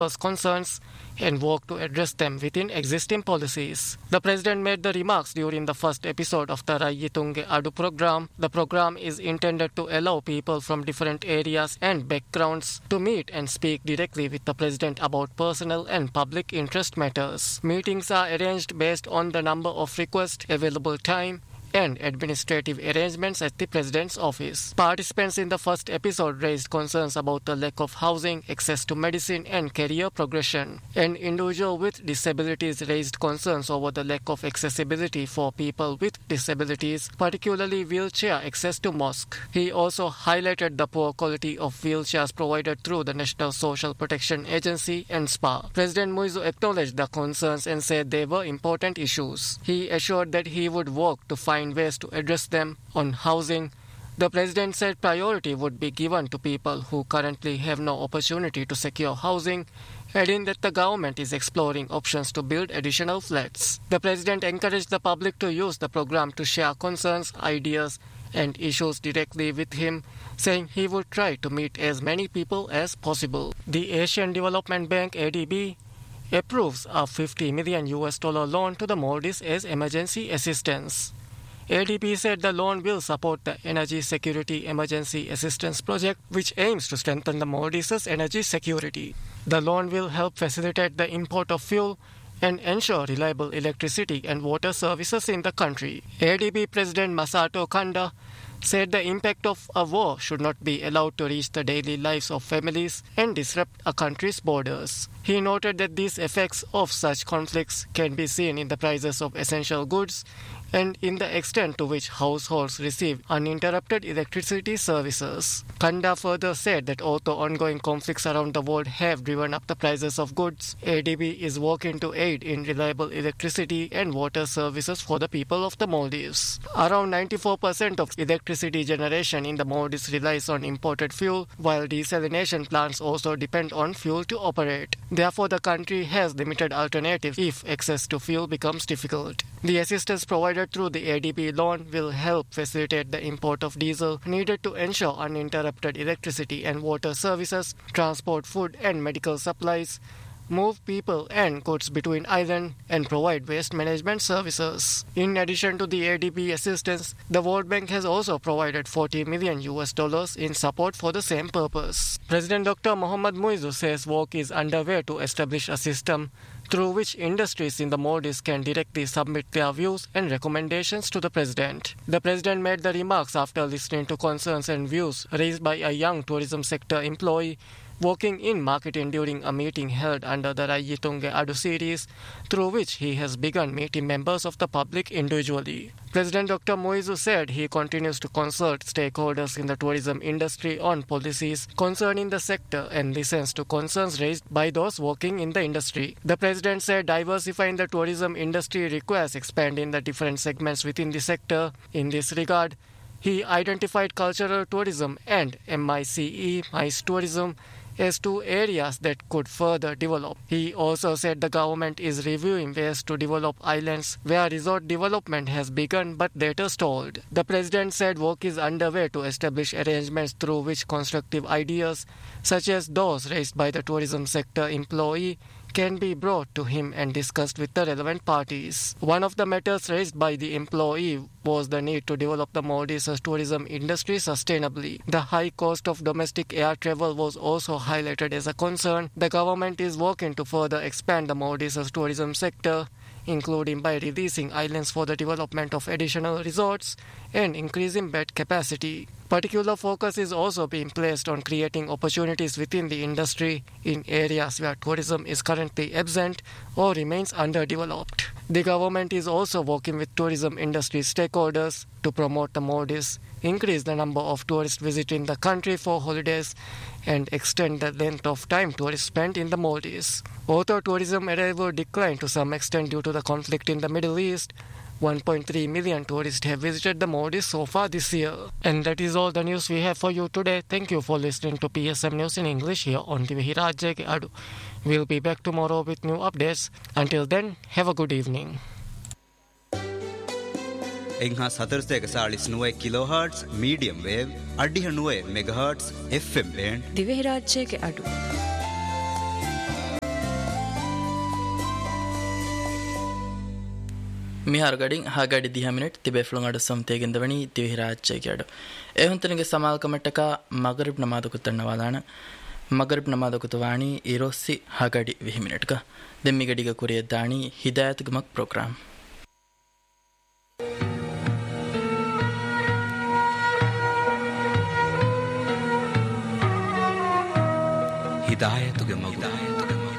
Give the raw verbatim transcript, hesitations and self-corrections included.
concerns and work to address them within existing policies. The president made the remarks during the first episode of the Raiyitunge Adu program. The program is intended to allow people from different areas and backgrounds to meet and speak directly with the president about personal and public interest matters. Meetings are arranged based on the number of requests, available time, and administrative arrangements at the President's office. Participants in the first episode raised concerns about the lack of housing, access to medicine, and career progression. An individual with disabilities raised concerns over the lack of accessibility for people with disabilities, particularly wheelchair access to mosque. He also highlighted the poor quality of wheelchairs provided through the National Social Protection Agency and S P A. President Muizu acknowledged the concerns and said they were important issues. He assured that he would work to find ways to address them. On housing, the president said priority would be given to people who currently have no opportunity to secure housing, adding that the government is exploring options to build additional flats. The president encouraged the public to use the program to share concerns, ideas, and issues directly with him, saying he would try to meet as many people as possible. The Asian Development Bank A D B approves a fifty million U S dollar loan to the Maldives as emergency assistance. A D B said the loan will support the Energy Security Emergency Assistance Project, which aims to strengthen the Maldives' energy security. The loan will help facilitate the import of fuel and ensure reliable electricity and water services in the country. A D B President Masato Kanda said the impact of a war should not be allowed to reach the daily lives of families and disrupt a country's borders. He noted that these effects of such conflicts can be seen in the prices of essential goods and in the extent to which households receive uninterrupted electricity services. Kanda further said that although ongoing conflicts around the world have driven up the prices of goods, A D B is working to aid in reliable electricity and water services for the people of the Maldives. Around ninety-four percent of electricity generation in the Maldives relies on imported fuel, while desalination plants also depend on fuel to operate. Therefore, the country has limited alternatives if access to fuel becomes difficult. The assistance provided through the A D B loan will help facilitate the import of diesel needed to ensure uninterrupted electricity and water services, transport food and medical supplies, move people and goods between islands, and provide waste management services. In addition to the A D B assistance, the World Bank has also provided forty million U S dollars in support for the same purpose. President Doctor Mohammad Muizu says work is underway to establish a system through which industries in the Maldives can directly submit their views and recommendations to the president. The president made the remarks after listening to concerns and views raised by a young tourism sector employee working in marketing during a meeting held under the Raiyitunge Adu series, through which he has begun meeting members of the public individually. President Doctor Muizu said he continues to consult stakeholders in the tourism industry on policies concerning the sector and listens to concerns raised by those working in the industry. The president said diversifying the tourism industry requires expanding the different segments within the sector. In this regard, he identified cultural tourism and MICE, MICE tourism, as two areas that could further develop. He also said the government is reviewing ways to develop islands where resort development has begun but later stalled. The president said work is underway to establish arrangements through which constructive ideas, such as those raised by the tourism sector employee, can be brought to him and discussed with the relevant parties. One of the matters raised by the employee was the need to develop the Maldives tourism industry sustainably. The high cost of domestic air travel was also highlighted as a concern. The government is working to further expand the Maldives tourism sector, including by releasing islands for the development of additional resorts and increasing bed capacity. Particular focus is also being placed on creating opportunities within the industry in areas where tourism is currently absent or remains underdeveloped. The government is also working with tourism industry stakeholders to promote the Maldives, increase the number of tourists visiting the country for holidays, and extend the length of time tourists spend in the Maldives. Although tourism arrival declined to some extent due to the conflict in the Middle East, one point three million tourists have visited the Maldives so far this year. And that is all the news we have for you today. Thank you for listening to P S M News in English here on Divehi Rajyage Adu. We'll be back tomorrow with new updates. Until then, have a good evening. එංහා සතරස්දයක සාලිස් නුවයි කිලෝහර්ට්ස් medium wave අඩිහ නුවයි මෙගහර්ට්ස් F M band Dhivehi රාජ්‍යයක අඩු මිහාර ගඩින් හාගඩි දිහ minute තිබේ ෆ්ලුන් අඩ සම්තේගෙන් දවණි තිවිහි රාජ්‍යයට ඒ හොන්තනගේ සමාල් කමට්ටක Maghrib නමාද කුතන්න වාදාන ಮಗರಿಬ್ ನಮಾದ ಕುತವಾಣಿ ಇರೋಸಿ ಹಗಡಿ ವಿಹಿ ಮಿನಿಟ್ಗ ದೆಮ್ಮಿಗಡಿಗ ಕುರಿಯದ್ದಾಣಿ Hidayat ಗಮಕ್ program Hidayat ಗಮಕ್